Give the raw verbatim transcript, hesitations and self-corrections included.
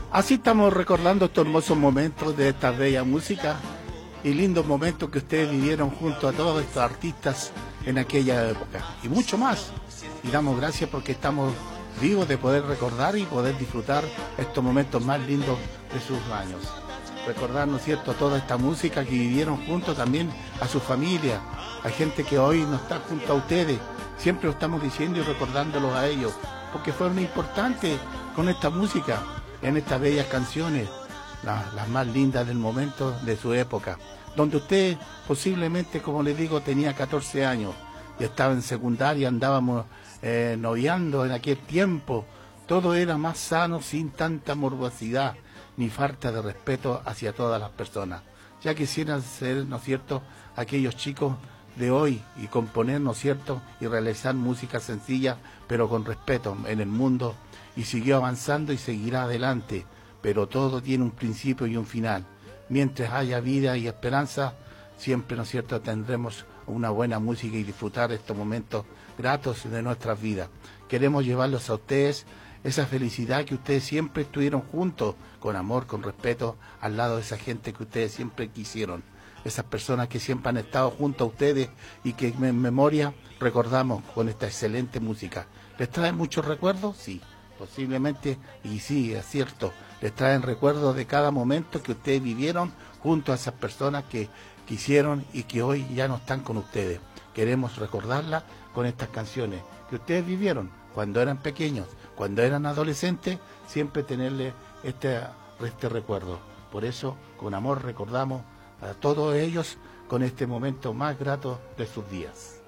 Así estamos recordando estos hermosos momentos de esta bella música y lindos momentos que ustedes vivieron junto a todos estos artistas en aquella época y mucho más. Y damos gracias porque estamos vivos de poder recordar y poder disfrutar estos momentos más lindos de sus años. Recordar, ¿no es cierto?, toda esta música que vivieron junto también a su familia, a gente que hoy no está junto a ustedes. Siempre lo estamos diciendo y recordándolos a ellos, porque fueron importantes con esta música, en estas bellas canciones, las, las más lindas del momento de su época, donde usted posiblemente, como les digo, tenía catorce años y estaba en secundaria, andábamos eh, noviando en aquel tiempo. Todo era más sano, sin tanta morbosidad ni falta de respeto hacia todas las personas. Ya quisieran ser, ¿no es cierto?, aquellos chicos de hoy y componer, ¿no es cierto?, y realizar música sencilla, pero con respeto en el mundo, y siguió avanzando y seguirá adelante, pero todo tiene un principio y un final. Mientras haya vida y esperanza, siempre, ¿no es cierto?, tendremos una buena música y disfrutar estos momentos gratos de nuestras vidas. Queremos llevarlos a ustedes esa felicidad que ustedes siempre estuvieron juntos, con amor, con respeto, al lado de esa gente que ustedes siempre quisieron. Esas personas que siempre han estado junto a ustedes y que en memoria recordamos con esta excelente música. ¿Les trae muchos recuerdos? Sí, posiblemente, y sí, es cierto, les traen recuerdos de cada momento que ustedes vivieron junto a esas personas que quisieron y que hoy ya no están con ustedes. Queremos recordarlas con estas canciones que ustedes vivieron cuando eran pequeños, cuando eran adolescentes, siempre tenerle este, este recuerdo. Por eso, con amor recordamos a todos ellos con este momento más grato de sus días.